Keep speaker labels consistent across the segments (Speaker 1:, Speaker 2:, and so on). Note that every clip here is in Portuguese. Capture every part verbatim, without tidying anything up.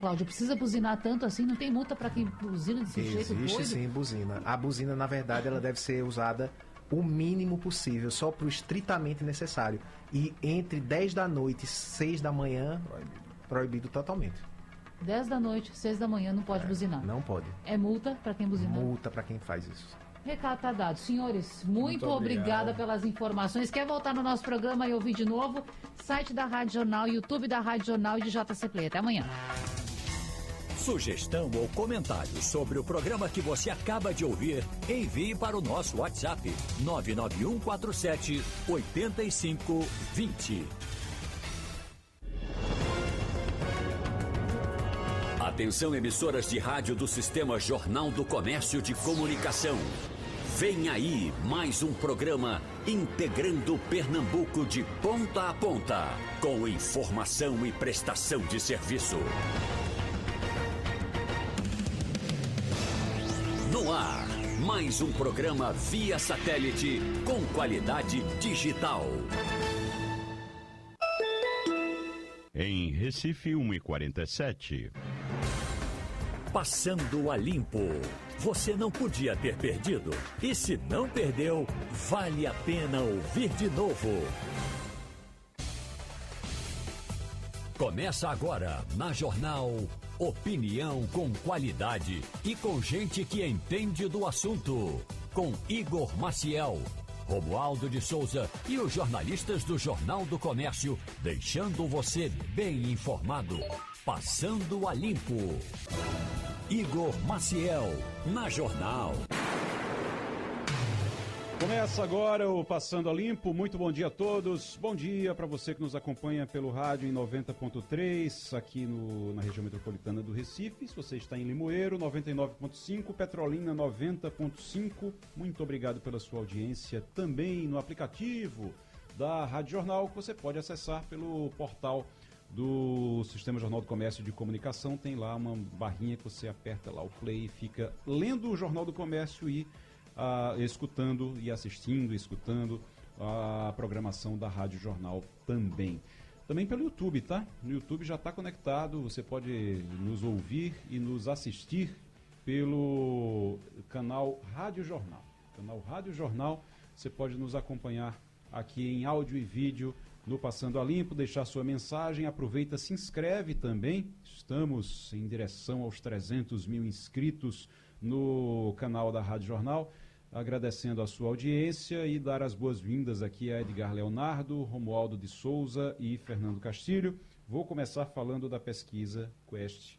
Speaker 1: Cláudio, precisa buzinar tanto assim? Não tem multa para quem buzina desse
Speaker 2: Existe,
Speaker 1: jeito doido?
Speaker 2: sim, buzina. A buzina, na verdade, ela deve ser usada o mínimo possível, só para o estritamente necessário. E entre dez da noite e seis da manhã, proibido, proibido totalmente.
Speaker 1: dez da noite, seis da manhã, não pode
Speaker 2: É,
Speaker 1: buzinar.
Speaker 2: Não pode.
Speaker 1: É multa para quem buzinar?
Speaker 2: Multa para quem faz isso.
Speaker 1: Recado tá dado. Senhores, muito,
Speaker 3: Muito
Speaker 1: obrigada
Speaker 3: obrigado.
Speaker 1: pelas informações. Quer voltar no nosso programa e ouvir de novo? Site da Rádio Jornal, YouTube da Rádio Jornal e de J C Play. Até amanhã.
Speaker 4: Sugestão ou comentário sobre o programa que você acaba de ouvir, envie para o nosso WhatsApp nove nove um quatro sete oito cinco dois zero. Atenção, emissoras de rádio do Sistema Jornal do Comércio de Comunicação. Vem aí mais um programa integrando Pernambuco de ponta a ponta, com informação e prestação de serviço. No ar, mais um programa via satélite com qualidade digital.
Speaker 5: Em Recife, uma e quarenta e sete.
Speaker 4: Passando a limpo. Você não podia ter perdido. E se não perdeu, vale a pena ouvir de novo. Começa agora, na Jornal, opinião com qualidade e com gente que entende do assunto. Com Igor Maciel, Romualdo de Souza e os jornalistas do Jornal do Comércio, deixando você bem informado. Passando a limpo. Igor Maciel, na Jornal.
Speaker 3: Começa agora o Passando a Limpo. Muito bom dia a todos. Bom dia para você que nos acompanha pelo rádio em noventa ponto três, aqui no, na região metropolitana do Recife. Se você está em Limoeiro, noventa e nove ponto cinco, Petrolina noventa ponto cinco. Muito obrigado pela sua audiência. Também no aplicativo da Rádio Jornal, que você pode acessar pelo portal do Sistema Jornal do Comércio de Comunicação. Tem lá uma barrinha que você aperta lá o play e fica lendo o Jornal do Comércio e ah, escutando e assistindo, escutando a programação da Rádio Jornal também. Também pelo YouTube, tá? No YouTube já está conectado, você pode nos ouvir e nos assistir pelo canal Rádio Jornal. Canal Rádio Jornal, você pode nos acompanhar aqui em áudio e vídeo no Passando a Limpo, deixar sua mensagem, aproveita, se inscreve também, estamos em direção aos trezentos mil inscritos no canal da Rádio Jornal, agradecendo a sua audiência e dar as boas-vindas aqui a Edgar Leonardo, Romualdo de Souza e Fernando Castilho. Vou começar falando da pesquisa Quest.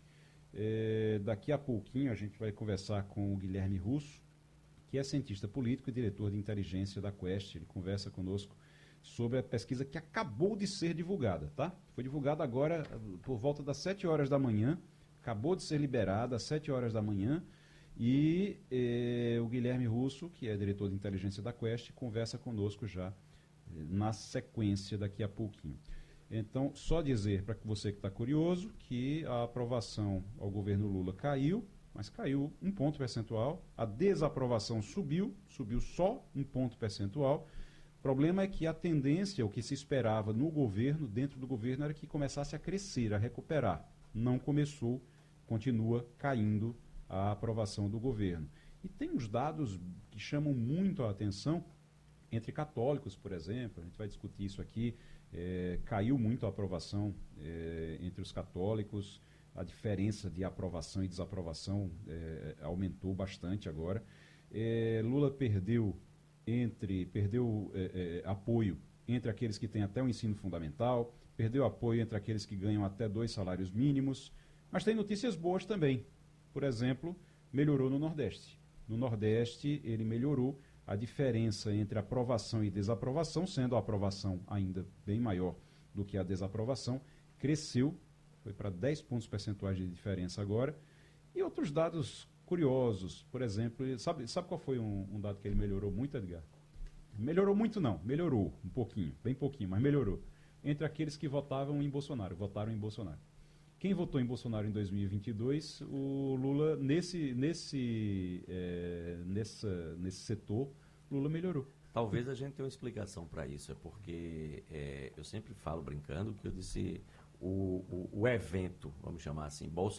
Speaker 3: É, daqui a pouquinho a gente vai conversar com o Guilherme Russo, que é cientista político e diretor de inteligência da Quest. Ele conversa conosco sobre a pesquisa que acabou de ser divulgada, tá? Foi divulgada agora por volta das sete horas da manhã, acabou de ser liberada às sete horas da manhã, e eh, o Guilherme Russo, que é diretor de inteligência da Quest, conversa conosco já eh, na sequência daqui a pouquinho. Então, só dizer para você que está curioso que a aprovação ao governo Lula caiu, mas caiu um ponto percentual, a desaprovação subiu, subiu só um ponto percentual. O problema é que a tendência, o que se esperava no governo, dentro do governo, era que começasse a crescer, a recuperar. Não começou, continua caindo a aprovação do governo. E tem uns dados que chamam muito a atenção, entre católicos, por exemplo, a gente vai discutir isso aqui, é, caiu muito a aprovação é, entre os católicos, a diferença de aprovação e desaprovação é, aumentou bastante agora. É, Lula perdeu entre perdeu é, é, apoio entre aqueles que têm até o ensino fundamental, perdeu apoio entre aqueles que ganham até dois salários mínimos, mas tem notícias boas também. Por exemplo, melhorou no Nordeste. No Nordeste, ele melhorou a diferença entre aprovação e desaprovação, sendo a aprovação ainda bem maior do que a desaprovação, cresceu, foi para dez pontos percentuais de diferença agora. E outros dados curiosos, por exemplo, sabe, sabe qual foi um, um dado que ele melhorou muito, Edgar? Melhorou muito não, melhorou um pouquinho, bem pouquinho, mas melhorou. Entre aqueles que votavam em Bolsonaro, votaram em Bolsonaro. Quem votou em Bolsonaro em dois mil e vinte e dois, o Lula, nesse, nesse, é, nessa, nesse setor, Lula melhorou.
Speaker 6: Talvez a gente tenha uma explicação para isso, é porque é, eu sempre falo brincando que eu disse o, o, o evento, vamos chamar assim, Bolsonaro,